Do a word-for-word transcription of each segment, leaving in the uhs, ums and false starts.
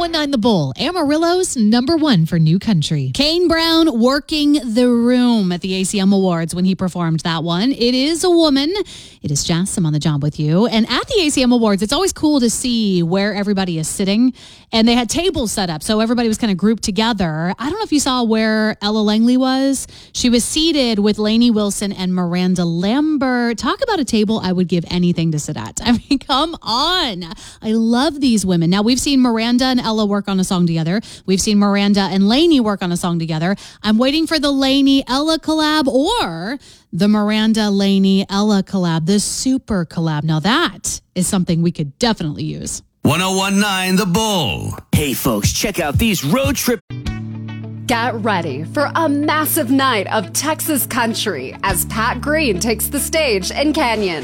one nine The Bull, Amarillo's number one for new country. Kane Brown working the room at the A C M Awards when he performed that one. It is a woman. It is Jess. I'm on the job with you. And at the A C M Awards, it's always cool to see where everybody is sitting. And they had tables set up, so everybody was kind of grouped together. I don't know if you saw where Ella Langley was. She was seated with Lainey Wilson and Miranda Lambert. Talk about a table I would give anything to sit at. I mean, come on. I love these women. Now, we've seen Miranda and Ella work on a song together. We've seen Miranda and Lainey work on a song together. I'm waiting for the Lainey-Ella collab or the Miranda-Lainey-Ella collab, the super collab. Now, that is something we could definitely use. one oh one nine The Bull. Hey, folks, check out these road trip. Get ready for a massive night of Texas country as Pat Green takes the stage in Canyon.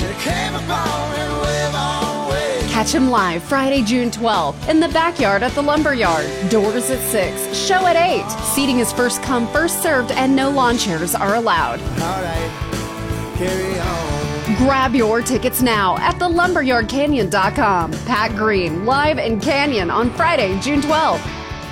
Catch him live Friday, June twelfth in the backyard at the Lumberyard. Doors at six, show at eight. Seating is first come, first served, and no lawn chairs are allowed. All right, carry on. Grab your tickets now at the lumberyard canyon dot com. Pat Green, live in Canyon on Friday, June twelfth.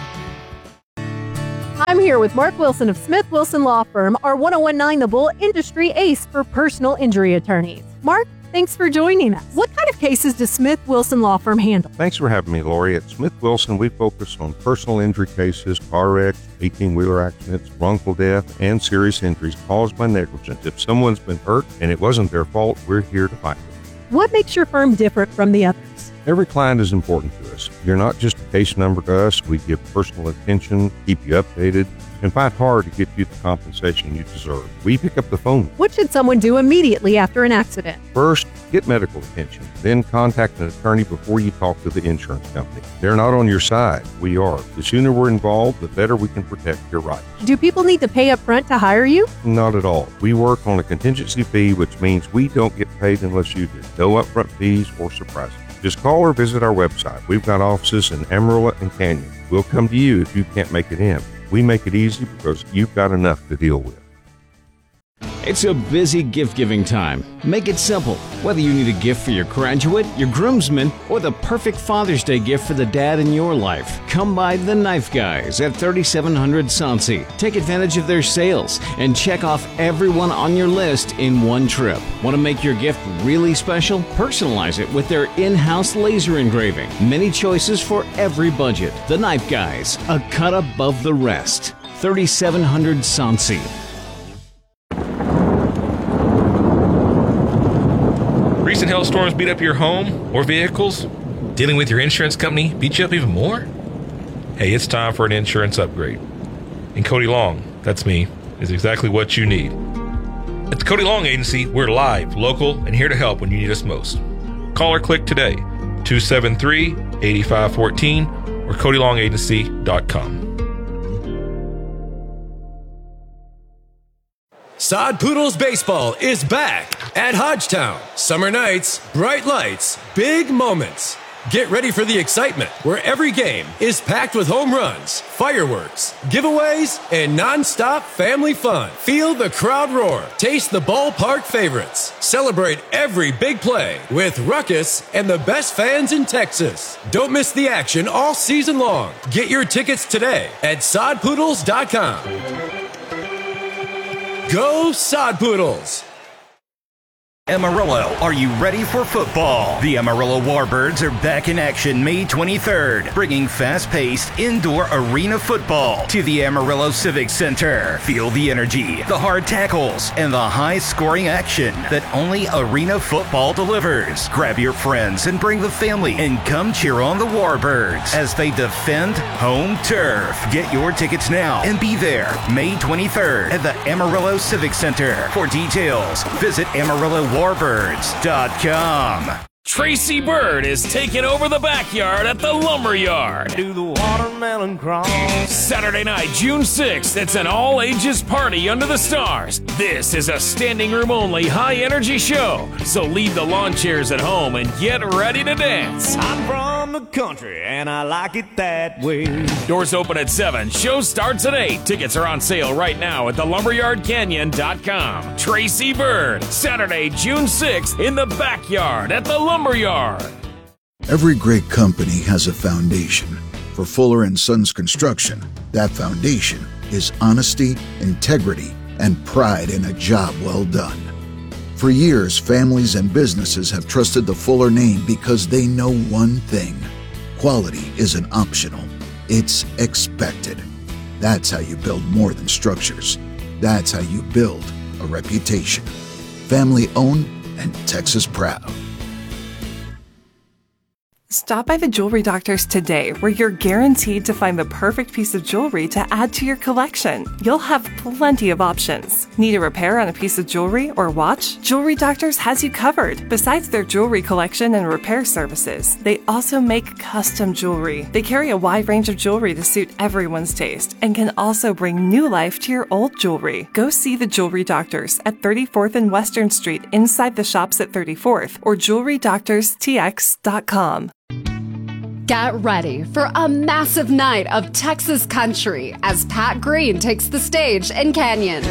I'm here with Mark Wilson of Smith Wilson Law Firm, our one oh one nine The Bull industry ace for personal injury attorneys. Mark, thanks for joining us. What kind of cases does Smith Wilson Law Firm handle? Thanks for having me, Lori. At Smith Wilson, we focus on personal injury cases, car wrecks, eighteen-wheeler accidents, wrongful death, and serious injuries caused by negligence. If someone's been hurt and it wasn't their fault, we're here to fight it. What makes your firm different from the others? Every client is important to us. You're not just a case number to us. We give personal attention, keep you updated, and fight hard to get you the compensation you deserve. We pick up the phone. What should someone do immediately after an accident? First, get medical attention. Then contact an attorney before you talk to the insurance company. They're not on your side. We are. The sooner we're involved, the better we can protect your rights. Do people need to pay up front to hire you? Not at all. We work on a contingency fee, which means we don't get paid unless you do. No upfront fees or surprises. Just call or visit our website. We've got offices in Amarillo and Canyon. We'll come to you if you can't make it in. We make it easy because you've got enough to deal with. It's a busy gift-giving time. Make it simple. Whether you need a gift for your graduate, your groomsman, or the perfect Father's Day gift for the dad in your life, come by the Knife Guys at thirty-seven hundred Sauncey. Take advantage of their sales and check off everyone on your list in one trip. Want to make your gift really special? Personalize it with their in-house laser engraving. Many choices for every budget. The Knife Guys, a cut above the rest. thirty-seven hundred Sauncey. Recent hailstorms beat up your home or vehicles? Dealing with your insurance company beat you up even more? Hey, it's time for an insurance upgrade. And Cody Long, that's me, is exactly what you need. At the Cody Long Agency, we're live, local, and here to help when you need us most. Call or click today, two seven three, eight five one four or cody long agency dot com. Sod Poodles Baseball is back at Hodgetown. Summer nights, bright lights, big moments. Get ready for the excitement where every game is packed with home runs, fireworks, giveaways, and non-stop family fun. Feel the crowd roar. Taste the ballpark favorites. Celebrate every big play with Ruckus and the best fans in Texas. Don't miss the action all season long. Get your tickets today at sod poodles dot com. Go Sod Poodles! Amarillo, are you ready for football? The Amarillo Warbirds are back in action May twenty-third, bringing fast-paced indoor arena football to the Amarillo Civic Center. Feel the energy, the hard tackles, and the high-scoring action that only arena football delivers. Grab your friends and bring the family and come cheer on the Warbirds as they defend home turf. Get your tickets now and be there May twenty-third at the Amarillo Civic Center. For details, visit Amarillo warbirds dot com. Tracy Bird is taking over the backyard at the Lumberyard. Do the watermelon crawl. Saturday night, June sixth, it's an all-ages party under the stars. This is a standing room only high-energy show, so leave the lawn chairs at home and get ready to dance. I'm from the country and I like it that way. Doors open at seven, show starts at eight. Tickets are on sale right now at the lumberyard canyon dot com. Tracy Bird, Saturday, June sixth, in the backyard at the Lumberyard. Every great company has a foundation. For Fuller and Sons Construction, that foundation is honesty, integrity, and pride in a job well done. For years, families and businesses have trusted the Fuller name because they know one thing: quality isn't optional, it's expected. That's how you build more than structures. That's how you build a reputation. Family owned and Texas proud. Stop by the Jewelry Doctors today, where you're guaranteed to find the perfect piece of jewelry to add to your collection. You'll have plenty of options. Need a repair on a piece of jewelry or watch? Jewelry Doctors has you covered. Besides their jewelry collection and repair services, they also make custom jewelry. They carry a wide range of jewelry to suit everyone's taste and can also bring new life to your old jewelry. Go see the Jewelry Doctors at thirty-fourth and Western Street inside the shops at thirty-fourth or jewelry doctors t x dot com. Get ready for a massive night of Texas country as Pat Green takes the stage in Canyon.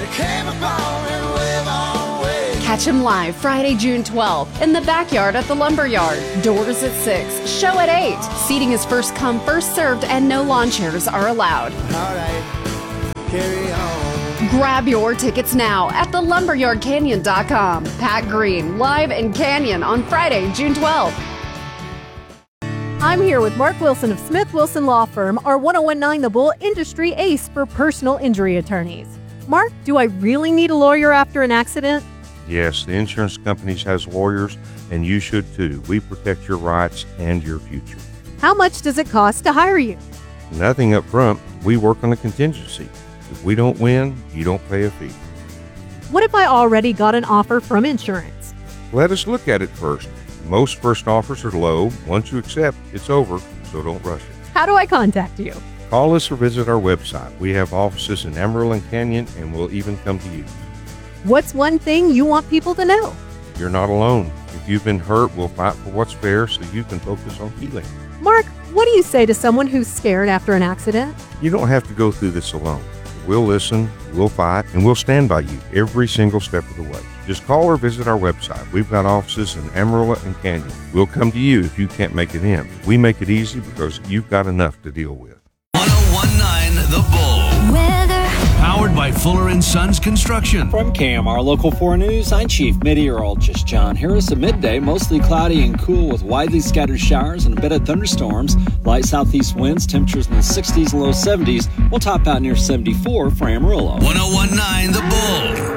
Catch him live Friday, June twelfth in the backyard at the Lumberyard. Doors at six, show at eight. Seating is first come, first served, and no lawn chairs are allowed. All right, carry on. Grab your tickets now at the lumberyard canyon dot com. Pat Green, live in Canyon on Friday, June twelfth. I'm here with Mark Wilson of Smith Wilson Law Firm, our ten nineteen The Bull industry ace for personal injury attorneys. Mark, do I really need a lawyer after an accident? Yes, the insurance companies has lawyers, and you should too. We protect your rights and your future. How much does it cost to hire you? Nothing up front. We work on a contingency. If we don't win, you don't pay a fee. What if I already got an offer from insurance? Let us look at it first. Most first offers are low. Once you accept, it's over, so don't rush it. How do I contact you? Call us or visit our website. We have offices in Amarillo and Canyon, and we'll even come to you. What's one thing you want people to know? You're not alone. If you've been hurt, we'll fight for what's fair so you can focus on healing. Mark, what do you say to someone who's scared after an accident? You don't have to go through this alone. We'll listen, we'll fight, and we'll stand by you every single step of the way. Just call or visit our website. We've got offices in Amarillo and Canyon. We'll come to you if you can't make it in. We make it easy because you've got enough to deal with. ten nineteen The Bull. Weather. Powered by Fuller and Sons Construction. From K M R Local four News, I'm Chief Meteorologist John Harris. At midday, mostly cloudy and cool with widely scattered showers and a bit of thunderstorms. Light southeast winds, temperatures in the sixties and low seventies. We'll top out near seventy-four for Amarillo. ten nineteen The Bull.